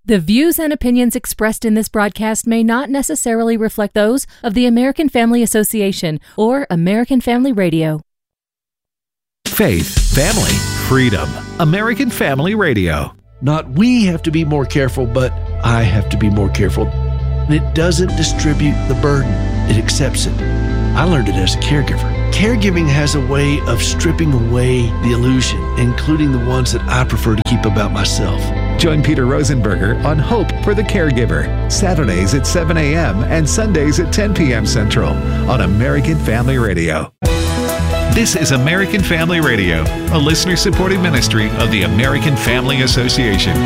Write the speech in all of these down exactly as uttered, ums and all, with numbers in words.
The views and opinions expressed in this broadcast may not necessarily reflect those of the American Family Association or American Family Radio. Faith, family, freedom. American Family Radio. Not we have to be more careful, but I have to be more careful. It doesn't distribute the burden. It accepts it. I learned it as a caregiver. Caregiving has a way of stripping away the illusion, including the ones that I prefer to keep about myself. Join Peter Rosenberger on Hope for the Caregiver, Saturdays at seven a.m. and Sundays at ten p.m. Central on American Family Radio. This is American Family Radio, a listener-supported ministry of the American Family Association.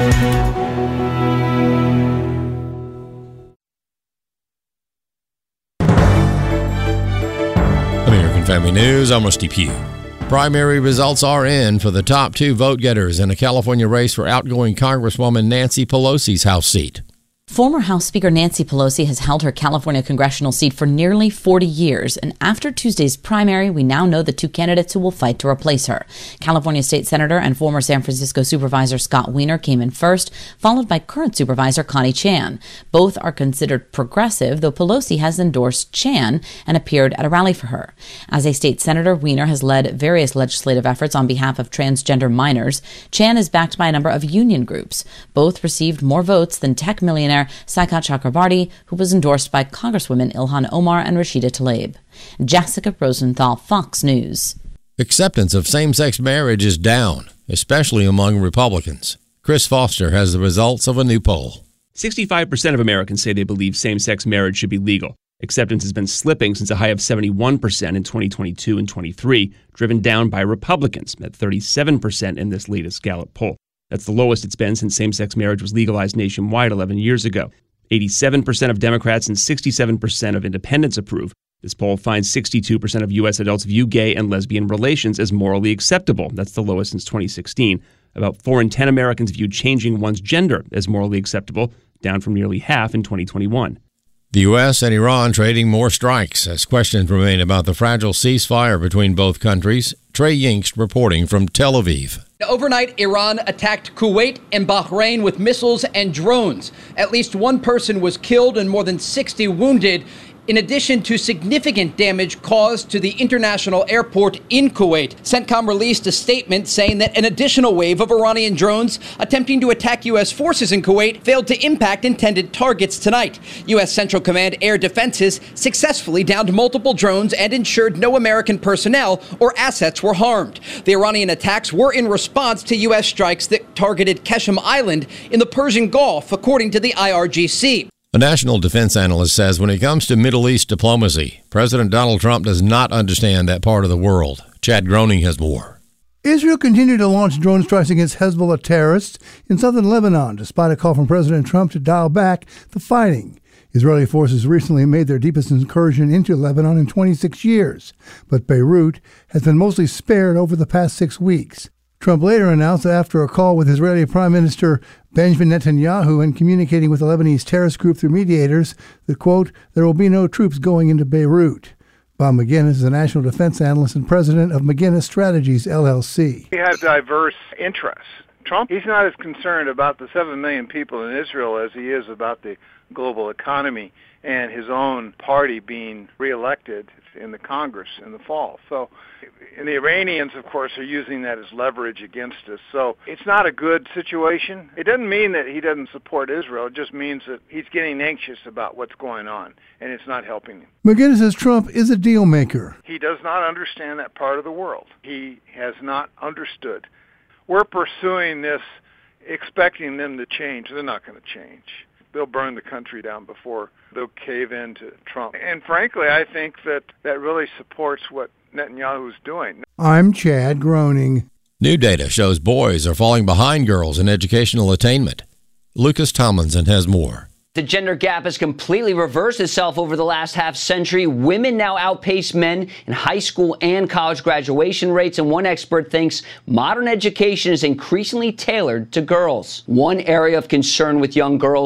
American Family News, I'm Rusty Pugh. Primary results are in for the top two vote-getters in a California race for outgoing Congresswoman Nancy Pelosi's House seat. Former House Speaker Nancy Pelosi has held her California congressional seat for nearly forty years, and after Tuesday's primary, we now know the two candidates who will fight to replace her. California State Senator and former San Francisco Supervisor Scott Wiener came in first, followed by current Supervisor Connie Chan. Both are considered progressive, though Pelosi has endorsed Chan and appeared at a rally for her. As a state senator, Wiener has led various legislative efforts on behalf of transgender minors. Chan is backed by a number of union groups. Both received more votes than tech millionaire Saikat Chakrabarti, who was endorsed by Congresswomen Ilhan Omar and Rashida Tlaib. Jessica Rosenthal, Fox News. Acceptance of same-sex marriage is down, especially among Republicans. Chris Foster has the results of a new poll. sixty-five percent of Americans say they believe same-sex marriage should be legal. Acceptance has been slipping since a high of seventy-one percent in twenty twenty-two and twenty-three, driven down by Republicans at thirty-seven percent in this latest Gallup poll. That's the lowest it's been since same-sex marriage was legalized nationwide eleven years ago. eighty-seven percent of Democrats and sixty-seven percent of independents approve. This poll finds sixty-two percent of U S adults view gay and lesbian relations as morally acceptable. That's the lowest since twenty sixteen. About four in ten Americans view changing one's gender as morally acceptable, down from nearly half in twenty twenty-one. The U S and Iran trading more strikes as questions remain about the fragile ceasefire between both countries. Trey Yingst reporting from Tel Aviv. Overnight, Iran attacked Kuwait and Bahrain with missiles and drones. At least one person was killed and more than sixty wounded, in addition to significant damage caused to the international airport in Kuwait. CENTCOM released a statement saying that an additional wave of Iranian drones attempting to attack U S forces in Kuwait failed to impact intended targets tonight. U S Central Command Air Defenses successfully downed multiple drones and ensured no American personnel or assets were harmed. The Iranian attacks were in response to U S strikes that targeted Qeshm Island in the Persian Gulf, according to the I R G C. A national defense analyst says when it comes to Middle East diplomacy, President Donald Trump does not understand that part of the world. Chad Groening has more. Israel continued to launch drone strikes against Hezbollah terrorists in southern Lebanon, despite a call from President Trump to dial back the fighting. Israeli forces recently made their deepest incursion into Lebanon in twenty-six years, but Beirut has been mostly spared over the past six weeks. Trump later announced that after a call with Israeli Prime Minister Benjamin Netanyahu and communicating with the Lebanese terrorist group through mediators that, quote, there will be no troops going into Beirut. Bob McGinnis is a national defense analyst and president of McGinnis Strategies, L L C. He has diverse interests. Trump, he's not as concerned about the seven million people in Israel as he is about the global economy and his own party being reelected in the Congress in the fall. So, and the Iranians, of course, are using that as leverage against us. So it's not a good situation. It doesn't mean that he doesn't support Israel. It just means that he's getting anxious about what's going on, and it's not helping him. McGinnis says Trump is a deal maker. He does not understand that part of the world. He has not understood. We're pursuing this expecting them to change. They're not going to change. They'll burn the country down before they'll cave in to Trump. And frankly, I think that that really supports what Netanyahu's doing. I'm Chad Groening. New data shows boys are falling behind girls in educational attainment. Lucas Tomlinson has more. The gender gap has completely reversed itself over the last half century. Women now outpace men in high school and college graduation rates, and one expert thinks modern education is increasingly tailored to girls. One area of concern with young girls,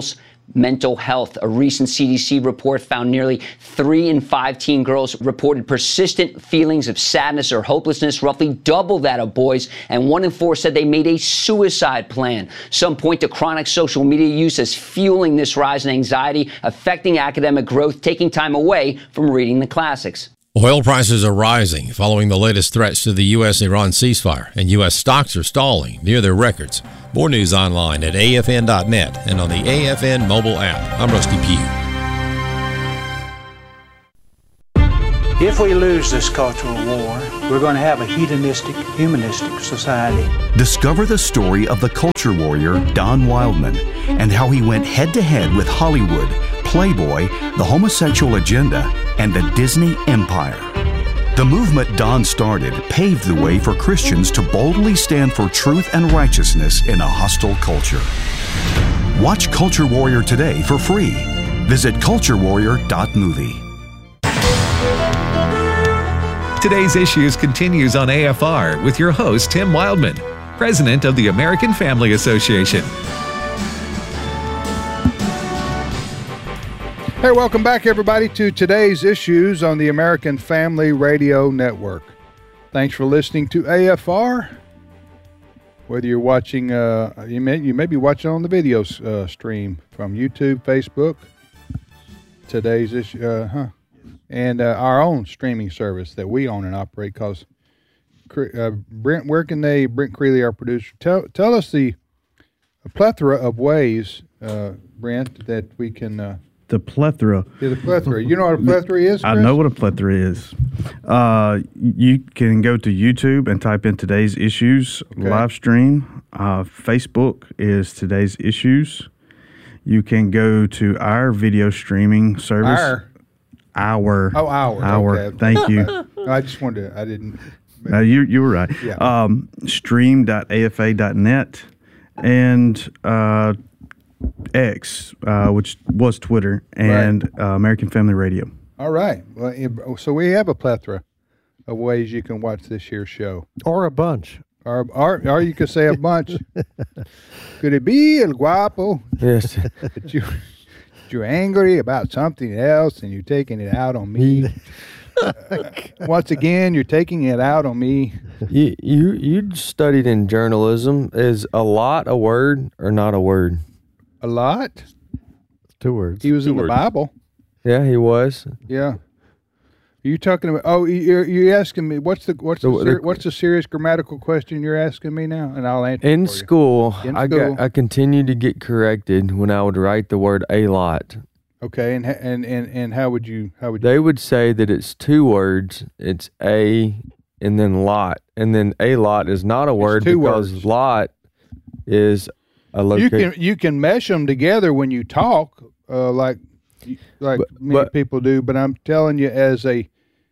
mental health. A recent C D C report found nearly three in five teen girls reported persistent feelings of sadness or hopelessness, roughly double that of boys, and one in four said they made a suicide plan. Some point to chronic social media use as fueling this rise in anxiety, affecting academic growth, taking time away from reading the classics. Oil prices are rising following the latest threats to the U S Iran ceasefire, and U S stocks are stalling near their records. More news online at A F N dot net and on the A F N mobile app. I'm Rusty Pugh. If we lose this cultural war, we're going to have a hedonistic, humanistic society. Discover the story of the culture warrior Don Wildman and how he went head-to-head with Hollywood, Playboy, the homosexual agenda, and the Disney Empire. The movement Don started paved the way for Christians to boldly stand for truth and righteousness in a hostile culture. Watch Culture Warrior today for free. Visit culture warrior dot movie. Today's Issues continues on A F R with your host, Tim Wildman, president of the American Family Association. Hey, welcome back, everybody, to Today's Issues on the American Family Radio Network. Thanks for listening to A F R. Whether you're watching, uh, you may you may be watching on the video uh, stream from YouTube, Facebook, Today's Issue, uh, huh, and uh, our own streaming service that we own and operate. Cause uh, Brent, where can they? Brent Creeley, our producer, tell tell us the a plethora of ways, uh, Brent, that we can. Uh, The plethora. Yeah, the plethora. You know what a plethora is, Chris? I know what a plethora is. Uh, you can go to YouTube and type in Today's Issues Okay. live stream. Uh, Facebook is Today's Issues. You can go to our video streaming service. Our? Our. Oh, our. Our. Okay. Thank you. I just wanted to, I didn't. Uh, you you were right. Yeah. Um, stream dot A F A dot net and uh, X, uh, which was Twitter, and Right. uh, American Family Radio. All right. Well, it- so we have a plethora of ways you can watch this here show. Or a bunch. Or, or, or you could say a bunch. Could it be El Guapo? Yes. that, you, that you're angry about something else and you're taking it out on me. Uh, once again, you're taking it out on me. You you you studied in journalism. Is a lot a word or not a word? A lot? Two words. He was Two in the words. Bible. Yeah, he was. Yeah. Are you talking about? Oh, you're you asking me what's the what's the, The- ser- the- what's the serious grammatical question you're asking me now, and I'll answer. In for you. school, In I school. got I continued to get corrected when I would write the word a lot. Okay, and and and and how would you how would you? They would say that it's two words. It's a and then lot, and then a lot is not a word two because words. lot is a You location. can you can mesh them together when you talk, uh, like like But- many but- people do. But I'm telling you, as a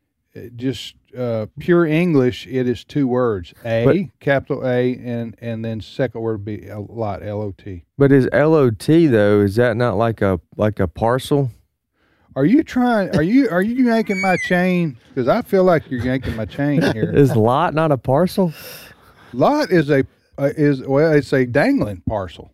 just uh, pure English, it is two words: a But- capital A, and and then second word be a lot, L O T. But is L O T though? Is that not like a like a parcel? Are you trying? Are you are you yanking my chain? Because I feel like you're yanking my chain here. Is lot not a parcel? Lot is a uh, is well, it's a dangling parcel.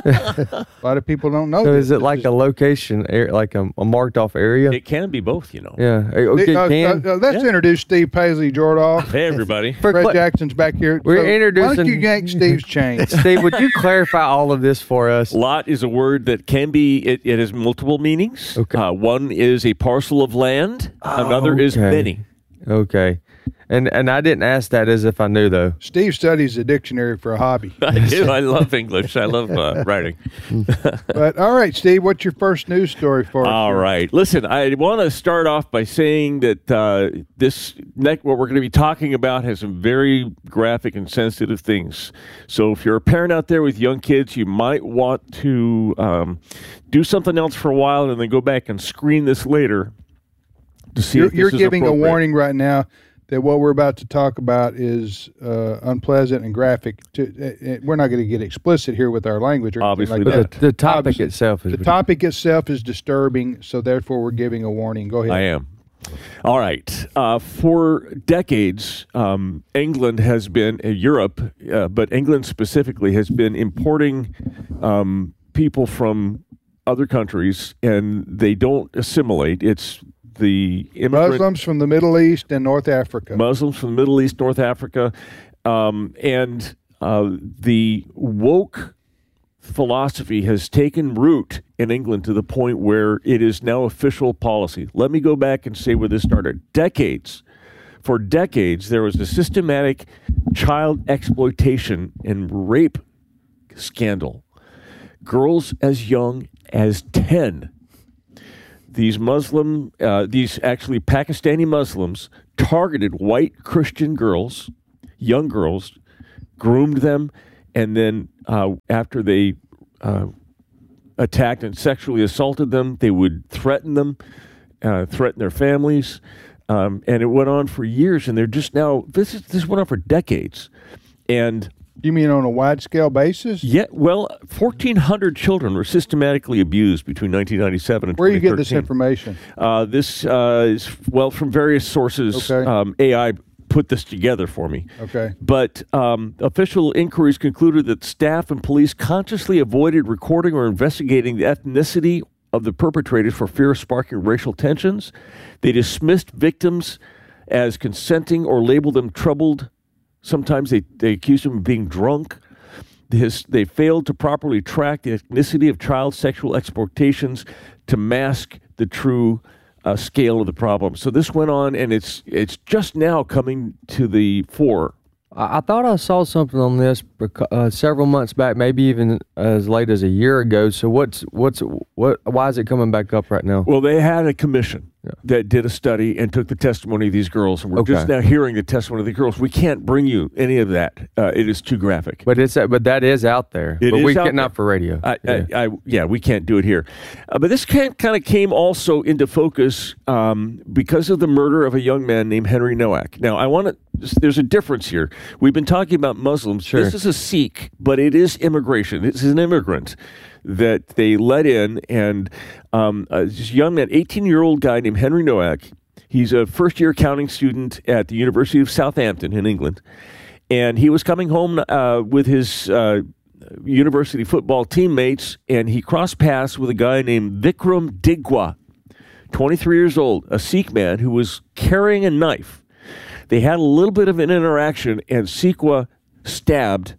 A lot of people don't know. So this. is it like a location, ar- like a, a marked off area? It can be both, you know. Yeah. Hey, Okay, Uh, can uh, uh, let's Yeah. introduce Steve Paisley Jordoff. Hey, everybody. For Fred cla- Jackson's back here. We're So Why introducing- don't you yank Steve's chain? Steve, would you clarify all of this for us? Lot is a word that can be, it, it has multiple meanings. Okay. Uh, one is a parcel of land, Oh, another is okay. many. Okay. And and I didn't ask that as if I knew though. Steve studies the dictionary for a hobby. I do. I love English. I love uh, writing. But all right, Steve, what's your first news story for us? All right. Listen, I want to start off by saying that uh, this next, what we're going to be talking about has some very graphic and sensitive things. So if you're a parent out there with young kids, you might want to um, do something else for a while and then go back and screen this later to see You're, if this you're is giving a appropriate. warning right now that what we're about to talk about is uh, unpleasant and graphic. To, uh, uh, we're not going to get explicit here with our language or anything Obviously like The, that. the topic Obviously. itself is The topic itself is disturbing, so therefore we're giving a warning. Go ahead. I am. All right. Uh, for decades, um, England has been, uh, Europe, uh, but England specifically has been importing um, people from other countries, and they don't assimilate. It's the immigrant, Muslims from the Middle East and North Africa. Muslims from the Middle East, North Africa, um, and uh, the woke philosophy has taken root in England to the point where it is now official policy. Let me go back and say where this started. Decades, for decades, there was a systematic child exploitation and rape scandal. Girls as young as ten. These Muslim, uh, these actually Pakistani Muslims targeted white Christian girls, young girls, groomed them, and then uh, after they uh, attacked and sexually assaulted them, they would threaten them, uh, threaten their families, um, and it went on for years. And they're just now this is, this went on for decades, and. You mean on a wide-scale basis? Yeah, well, fourteen hundred children were systematically abused between nineteen ninety-seven and Where do you twenty thirteen. get this information? Uh, this uh, is, well, from various sources. Okay. Um, A I put this together for me. Okay. But um, official inquiries concluded that staff and police consciously avoided recording or investigating the ethnicity of the perpetrators for fear of sparking racial tensions. They dismissed victims as consenting or labeled them troubled. Sometimes they, they accused him of being drunk. His, they failed to properly track the ethnicity of child sexual exploitations to mask the true uh, scale of the problem. So this went on, and it's it's just now coming to the fore. I, I thought I saw something on this uh, several months back, maybe even as late as a year ago. So what's what's what? Why is it coming back up right now? Well, they had a commission yeah. that did a study and took the testimony of these girls, and we're okay. just now hearing the testimony of the girls. We can't bring you any of that. Uh, it is too graphic. But it's but that is out there. It but is we out can't there. Not for radio. I, yeah. I, I, yeah, we can't do it here. Uh, but this kind of came also into focus um, because of the murder of a young man named Henry Nowak. Now, I want to. There's a difference here. We've been talking about Muslims. Sure. This is a Sikh, but it is immigration. This is an immigrant that they let in, and um, uh, this young man, eighteen-year-old guy named Henry Nowak. He's a first-year accounting student at the University of Southampton in England, and he was coming home uh, with his uh, university football teammates, and he crossed paths with a guy named Vikram Digwa, twenty-three years old, a Sikh man who was carrying a knife. They had a little bit of an interaction, and Sikwa stabbed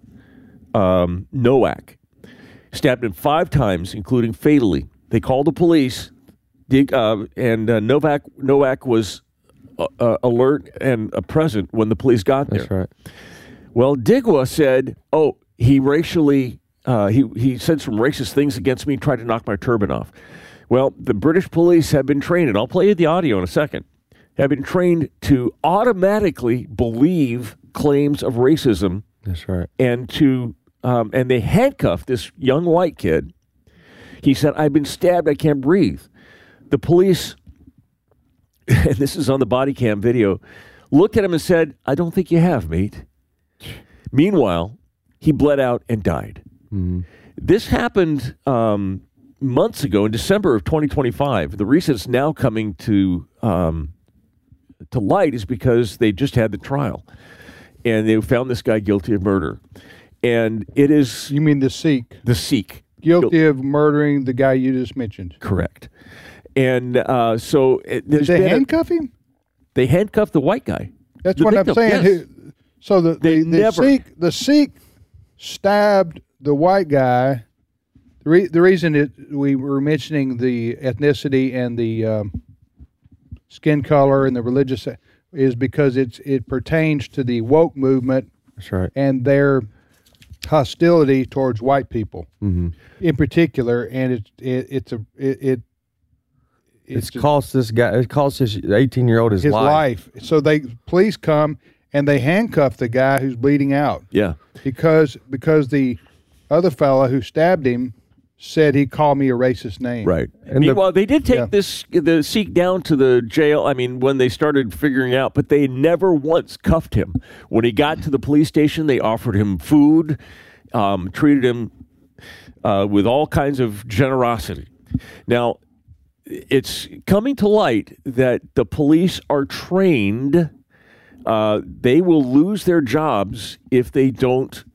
um, Nowak. Stabbed him five times, including fatally. They called the police, dig, uh, and uh, Novak Nowak was uh, uh, alert and uh, present when the police got there. That's right. Well, Digwa said, "Oh, he racially uh, he he said some racist things against me, tried to knock my turban off." Well, the British police have been trained, and I'll play you the audio in a second. Have been trained to automatically believe claims of racism. That's right. And to um, and they handcuffed this young white kid. He said, "I've been stabbed. I can't breathe." The police, and this is on the body cam video, looked at him and said, "I don't think you have, mate." Meanwhile, he bled out and died. Mm-hmm. This happened um, months ago in December of twenty twenty-five. The reason it's now coming to um, to light is because they just had the trial, and they found this guy guilty of murder. And it is... You mean the Sikh? The Sikh. Guilty of murdering the guy you just mentioned. Correct. And uh, so... It, Did they handcuff a, him? They handcuffed the white guy. That's the what victim, I'm saying. yes. Who, so the, They the, the, never- Sikh, the Sikh stabbed the white guy. The, re, the reason it, we were mentioning the ethnicity and the um, skin color and the religious is because it's it pertains to the woke movement. That's right. And their hostility towards white people, mm-hmm. in particular, and it's it, it's a it, it it's, it's cost this guy. It cost this eighteen-year-old his, his life. life. So they police come and they handcuff the guy who's bleeding out. Yeah, because because the other fella who stabbed him said he called me a racist name. Right. And Meanwhile, the, they did take yeah. this the Sikh down to the jail. I mean, when they started figuring out, but they never once cuffed him. When he got to the police station, they offered him food, um, treated him uh, with all kinds of generosity. Now, it's coming to light that the police are trained. Uh, they will lose their jobs if they don't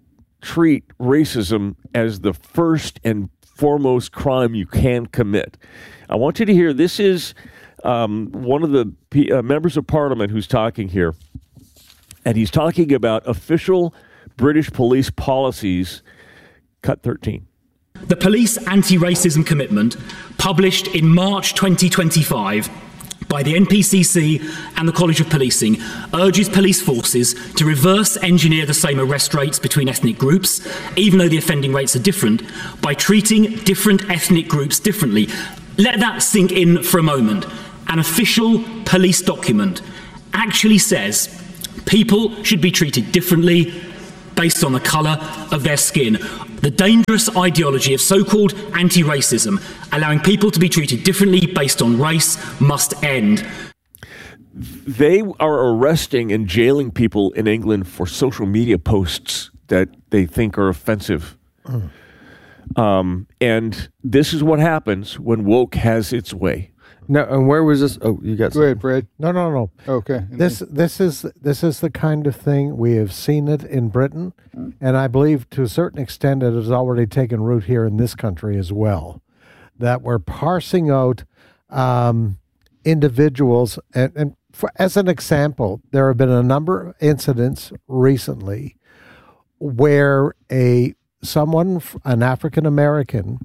treat racism as the first and foremost crime you can commit. I want you to hear, this is um, one of the P- uh, members of parliament who's talking here, and he's talking about official British police policies, cut thirteen. The police anti-racism commitment, published in March twenty twenty-five by the N P C C and the College of Policing, urges police forces to reverse engineer the same arrest rates between ethnic groups, even though the offending rates are different, by treating different ethnic groups differently. Let that sink in for a moment. An official police document actually says people should be treated differently based on the colour of their skin. The dangerous ideology of so-called anti-racism, allowing people to be treated differently based on race, must end. They are arresting and jailing people in England for social media posts that they think are offensive. Mm. Um, and this is what happens when woke has its way. No, and where was this? Oh, you got. Go ahead, Fred. No, no, no. Okay. This this is this is the kind of thing we have seen it in Britain, and I believe to a certain extent it has already taken root here in this country as well. That we're parsing out um, individuals, and, and for, as an example, there have been a number of incidents recently where a someone, an African American,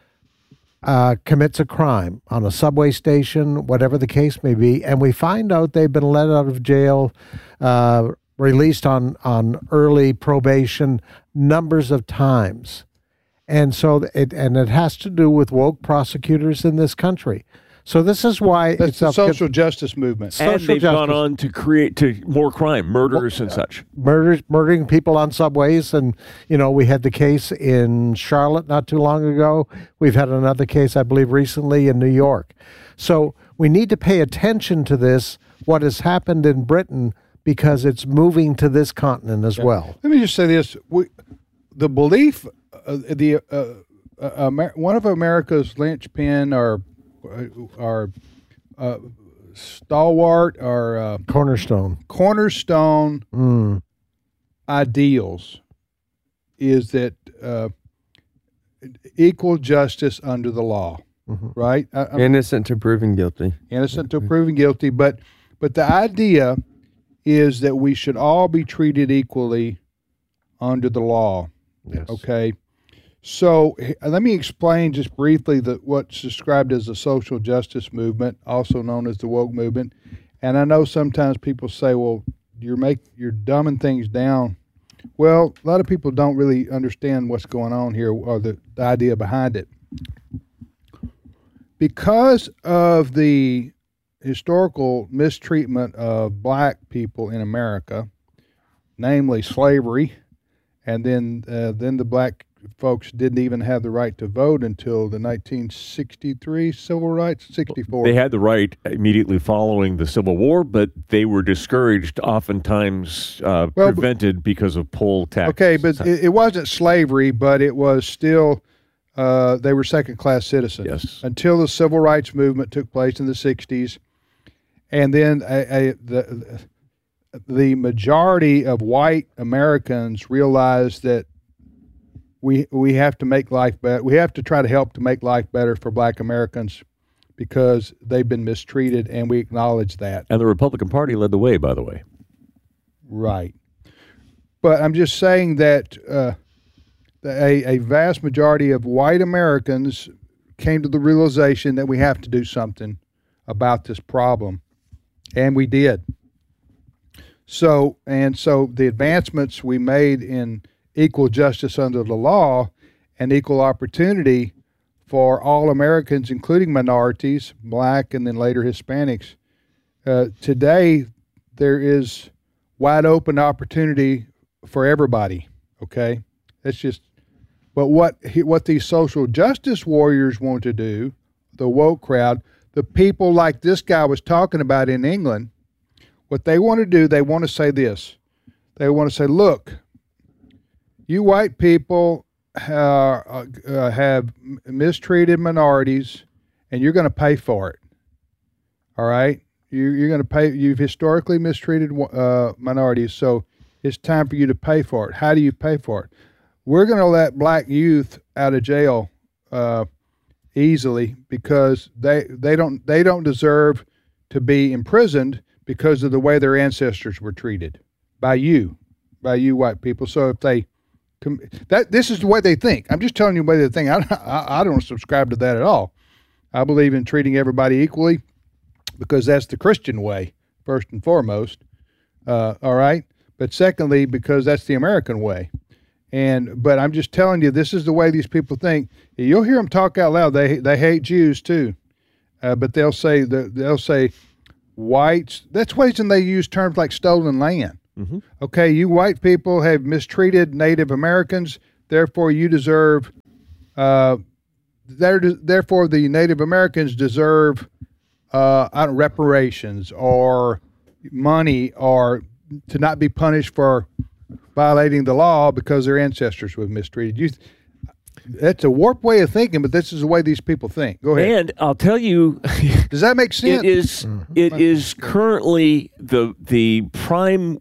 Uh, commits a crime on a subway station, whatever the case may be, and we find out they've been let out of jail, uh, released on, on early probation numbers of times. And so it and it has to do with woke prosecutors in this country. So this is why That's it's the up social to, justice movement. And social they've justice. gone on to create to more crime, murders well, and such. Murders, murdering people on subways. And, you know, we had the case in Charlotte not too long ago. We've had another case, I believe, recently in New York. So we need to pay attention to this, what has happened in Britain, because it's moving to this continent as Yeah. well. Let me just say this. We, the belief, uh, the uh, uh, Amer- one of America's linchpin or our uh, stalwart or uh, cornerstone cornerstone mm. ideals is that uh, equal justice under the law, mm-hmm. right? I, I'm, innocent to proven guilty. Innocent to proven guilty, but but the idea is that we should all be treated equally under the law. Yes. Okay. So let me explain just briefly the, what's described as the social justice movement, also known as the woke movement. And I know sometimes people say, "Well, you're make you're dumbing things down." Well, a lot of people don't really understand what's going on here or the, the idea behind it. Because of the historical mistreatment of black people in America, namely slavery, and then uh, then the black folks didn't even have the right to vote until the nineteen sixty-three Civil Rights, sixty-four. They had the right immediately following the Civil War, but they were discouraged, oftentimes uh, well, prevented because of poll taxes. Okay, but it, it wasn't slavery, but it was still, uh, they were second-class citizens. Yes. Until the Civil Rights Movement took place in the sixties. And then a, a, the, the majority of white Americans realized that We we have to make life better. We have to try to help to make life better for black Americans because they've been mistreated, and we acknowledge that. And the Republican Party led the way, by the way. Right. But I'm just saying that uh, a, a vast majority of white Americans came to the realization that we have to do something about this problem, and we did. So, and so the advancements we made in equal justice under the law and equal opportunity for all Americans, including minorities, black and then later Hispanics. Uh, today, there is wide open opportunity for everybody, okay? That's just, but what what these social justice warriors want to do, the woke crowd, the people like this guy was talking about in England, what they want to do, they want to say this. They want to say, look, you white people uh, uh, have mistreated minorities, and you're going to pay for it. All right, you, you're going to pay. You've historically mistreated uh, minorities, so it's time for you to pay for it. How do you pay for it? we're going to let black youth out of jail uh, easily because they they don't they don't deserve to be imprisoned because of the way their ancestors were treated by you, by you white people. So if they that this is the way they think. I'm just telling you the way they think. I, I I don't subscribe to that at all. I believe in treating everybody equally because that's the Christian way, first and foremost. Uh, all right, but secondly, because that's the American way. And but I'm just telling you, this is the way these people think. You'll hear them talk out loud. They they hate Jews too, uh, but they'll say the, they'll say whites. That's the reason they use terms like stolen land. Mm-hmm. Okay, you white people have mistreated Native Americans, therefore you deserve. Uh, therefore, the Native Americans deserve uh, I don't, reparations or money or to not be punished for violating the law because their ancestors were mistreated. You, that's a warped way of thinking, but this is the way these people think. Go ahead. And I'll tell you, does that make sense? It is. It is currently the the prime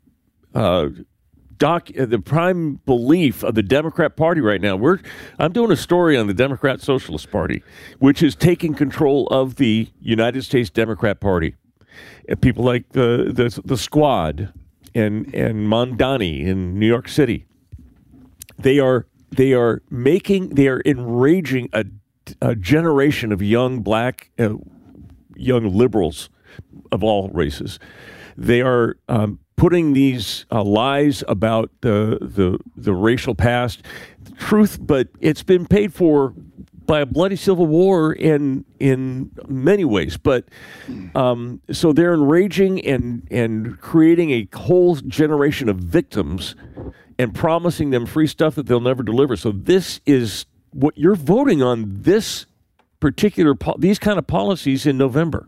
uh, doc the prime belief of the Democrat Party right now. We're I'm doing a story on the Democrat Socialist Party, which is taking control of the United States Democrat Party. And people like the the, the Squad. And and Mondani in New York City, they are they are making they are enraging a, a generation of young black uh, young liberals of all races. They are um, putting these uh, lies about the the the racial past, truth, but it's been paid for by a bloody civil war in in many ways. But um, so they're enraging and and creating a whole generation of victims and promising them free stuff that they'll never deliver. So this is what you're voting on, this particular po- these kind of policies in November.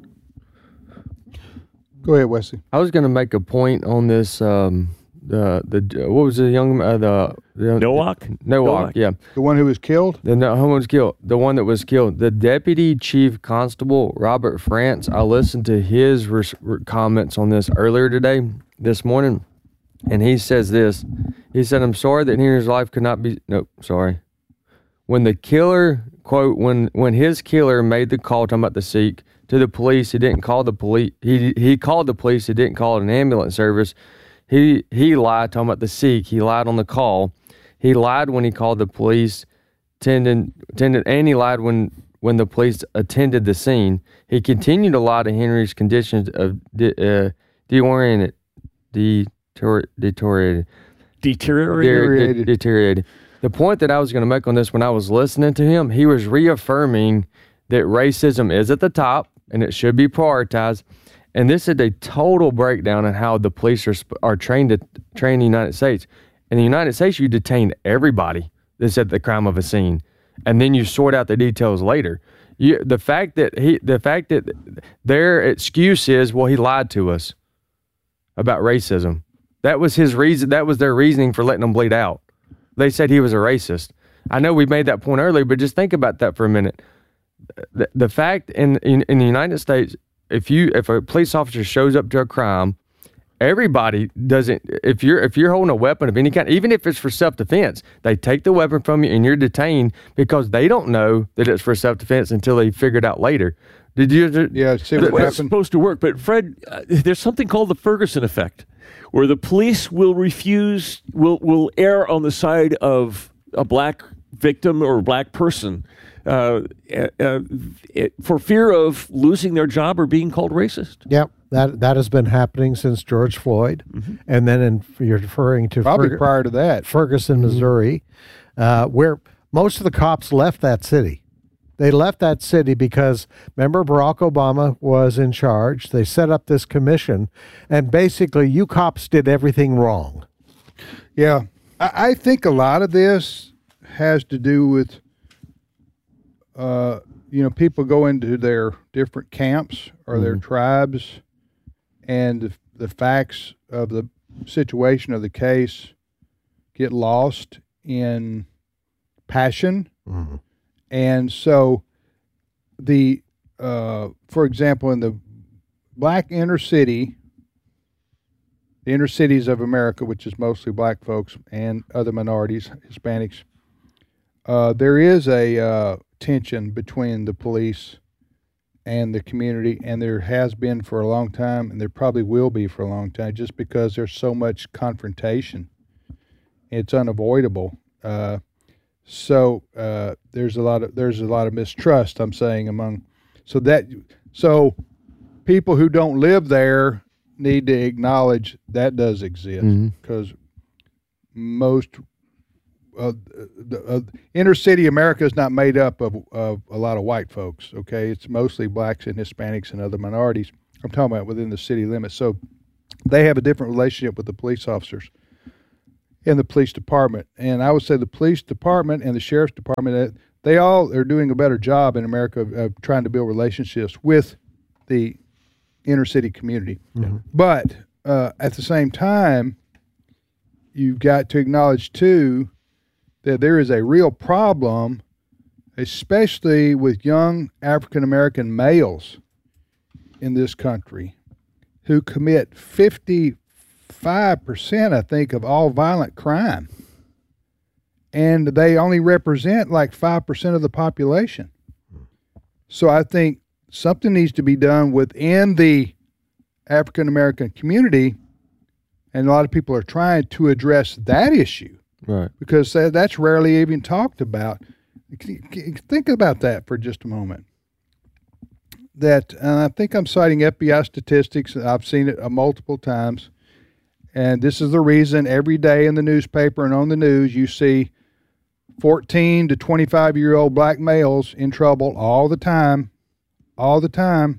Go ahead, Wesley. I was going to make a point on this. Um, the the what was the young uh, the, the Nowak? Nowak, yeah, the one who was killed. The no, who was killed? The one that was killed. The Deputy Chief Constable Robert France. I listened to his res- comments on this earlier today, this morning, and he says this. He said, "I'm sorry that Henry's life could not be." No, sorry. When the killer quote when when his killer made the call talking about the Sikh to the police, he didn't call the police. He he called the police. He didn't call an ambulance service. He he lied talking about the Sikh. He lied on the call. He lied when he called the police, tended, tended, and he lied when, when the police attended the scene. He continued to lie to Henry's conditions of de, uh, deoriented, deterior, deteriorated, deteriorated, de, deteriorated. The point that I was going to make on this when I was listening to him, he was reaffirming that racism is at the top and it should be prioritized. And this is a total breakdown on how the police are are trained to train in the United States. In the United States, you detain everybody that's at the crime of a scene, and then you sort out the details later. You, the fact that he, the fact that their excuse is, well, he lied to us about racism. That was his reason. That was their reasoning for letting him bleed out. They said he was a racist. I know we made that point earlier, but just think about that for a minute. The, the fact in, in in the United States. If you if a police officer shows up to a crime, everybody doesn't. If you're if you're holding a weapon of any kind, even if it's for self defense, they take the weapon from you and you're detained because they don't know that it's for self defense until they figure it out later. Did you? Yeah, see what it's supposed to work. But Fred, uh, there's something called the Ferguson effect, where the police will refuse, will will err on the side of a black victim or a black person. Uh, uh, it, for fear of losing their job or being called racist. Yep, that that has been happening since George Floyd, mm-hmm. and then in, you're referring to probably Ferg- prior to that, Ferguson, Missouri, uh, where most of the cops left that city. They left that city because remember Barack Obama was in charge. They set up this commission, and basically, you cops did everything wrong. Yeah, I, I think a lot of this has to do with. Uh, you know, people go into their different camps or mm-hmm. their tribes, and the, the facts of the situation of the case get lost in passion. Mm-hmm. And so the, uh, for example, in the black inner city, the inner cities of America, which is mostly black folks and other minorities, Hispanics, uh, there is a uh, tension between the police and the community, and there has been for a long time, and there probably will be for a long time, just because there's so much confrontation. It's unavoidable. Uh, so uh, there's a lot of there's a lot of mistrust, I'm saying, among so that so people who don't live there need to acknowledge that does exist, because mm-hmm. most uh, the uh, inner city America is not made up of, of a lot of white folks. Okay, it's mostly blacks and Hispanics and other minorities. I'm talking about within the city limits. So they have a different relationship with the police officers in the police department. And I would say the police department and the sheriff's department, they all are doing a better job in America of, of trying to build relationships with the inner city community. Mm-hmm. But uh, at the same time, you've got to acknowledge too that there is a real problem, especially with young African American males in this country who commit fifty-five percent, I think, of all violent crime. And they only represent like five percent of the population. So I think something needs to be done within the African American community, and a lot of people are trying to address that issue. Right. Because that's rarely even talked about. Think about that for just a moment. That, and I think I'm citing F B I statistics, I've seen it uh, multiple times, and this is the reason every day in the newspaper and on the news you see fourteen to twenty-five-year-old black males in trouble all the time, all the time,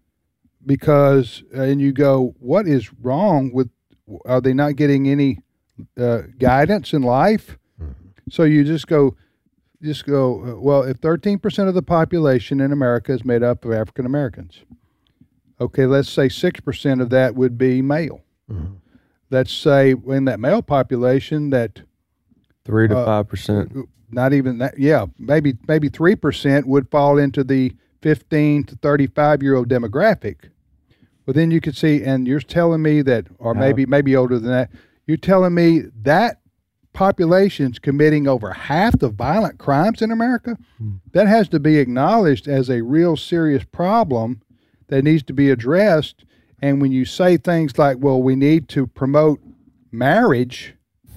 because, uh, and you go, what is wrong with, are they not getting any uh, guidance in life? Mm-hmm. So you just go, just go, uh, well, if thirteen percent of the population in America is made up of African Americans, okay, let's say six percent of that would be male. Mm-hmm. Let's say in that male population that three to five percent, not even that, yeah, maybe maybe three percent would fall into the fifteen to thirty-five year old demographic. Well, then you could see, and you're telling me that, or maybe maybe older than that, you're telling me that population's committing over half the violent crimes in America? Hmm. That has to be acknowledged as a real serious problem that needs to be addressed. And when you say things like, well, we need to promote marriage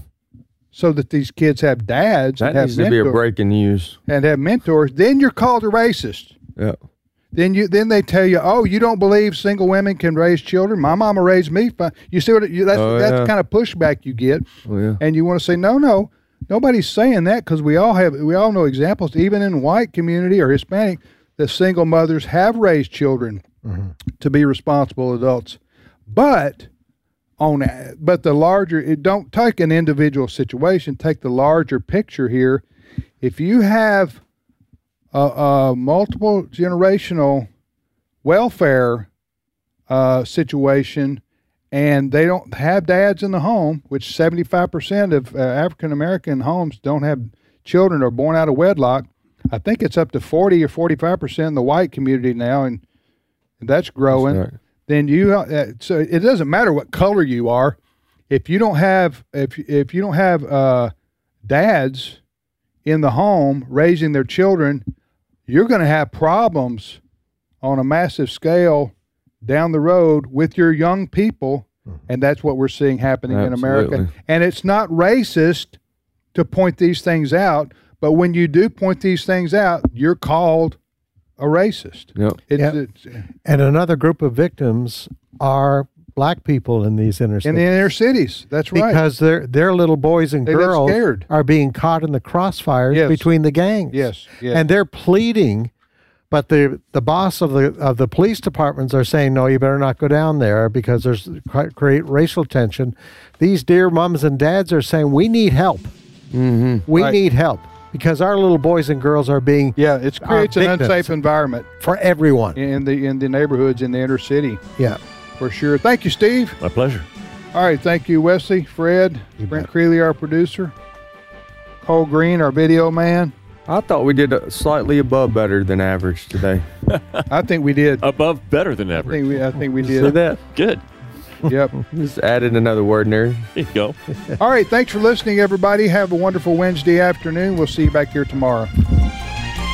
so that these kids have dads that and have needs mentors, to be a breaking news, and have mentors, then you're called a racist. Yeah. Then you then they tell you, oh, you don't believe single women can raise children? My mama raised me fine. You see what you, that's oh, that's yeah. the kind of pushback you get. Oh, yeah. And you want to say, no, no, nobody's saying that, because we all have we all know examples, even in white community or Hispanic, that single mothers have raised children mm-hmm. to be responsible adults. But on but the larger, it don't take an individual situation, take the larger picture here. If you have a, a multiple generational welfare uh, situation, and they don't have dads in the home, which seventy-five percent of uh, African American homes don't have children or born out of wedlock. I think it's up to forty or forty-five percent in the white community now, and that's growing. That's right. Then you uh, so it doesn't matter what color you are, if you don't have if if you don't have uh, dads in the home raising their children, you're going to have problems on a massive scale down the road with your young people, and that's what we're seeing happening Absolutely. in America. And it's not racist to point these things out, but when you do point these things out, you're called a racist. Yep. It's, yep. it's, and another group of victims are black people in these inner cities. In the inner cities, that's right. Because their their little boys and they girls are being caught in the crossfires yes. between the gangs. Yes, yes. And they're pleading, but the the boss of the of the police departments are saying, no, you better not go down there because there's create racial tension. These dear moms and dads are saying, we need help. Mm-hmm. We right. need help. Because our little boys and girls are being yeah, it creates an unsafe environment for everyone in the in the neighborhoods in the inner city. Yeah, for sure. Thank you, Steve. My pleasure. All right, thank you, Wesley, Fred, you Brent bet. Creeley, our producer, Cole Green, our video man. I thought we did a slightly above better than average today. I think we did above better than average. I think we I think we did. See that? Good. Yep. Just added another word in there. There you go. All right. Thanks for listening, everybody. Have a wonderful Wednesday afternoon. We'll see you back here tomorrow.